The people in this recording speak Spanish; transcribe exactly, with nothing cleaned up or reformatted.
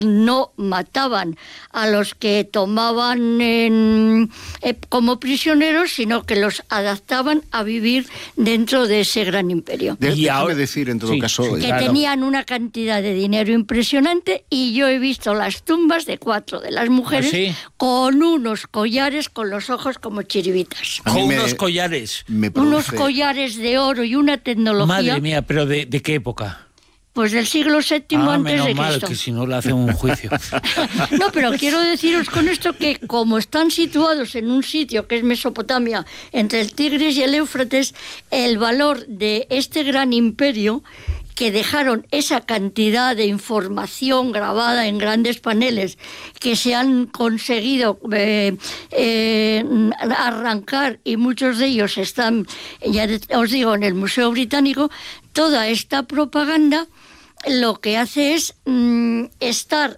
no mataban a los que tomaban en, eh, como prisioneros, sino que los adaptaban a vivir dentro de ese gran imperio. De, y ahora decir, en todo sí, caso... Que claro. tenían una cantidad de dinero impresionante, y yo he visto las tumbas de cuatro de las mujeres ¿Ah, sí? con unos collares con los ojos como chiribitas. Con me, unos collares. Me unos collares de oro y una tecnología... Madre mía, ¿pero de, de qué época? Pues del siglo séptimo ah, antes menos de mal, Cristo. Que si no le hacen un juicio. No, pero quiero deciros con esto que como están situados en un sitio que es Mesopotamia, entre el Tigris y el Éufrates, el valor de este gran imperio, que dejaron esa cantidad de información grabada en grandes paneles, que se han conseguido eh, eh, arrancar, y muchos de ellos están, ya os digo, en el Museo Británico. Toda esta propaganda lo que hace es mmm, estar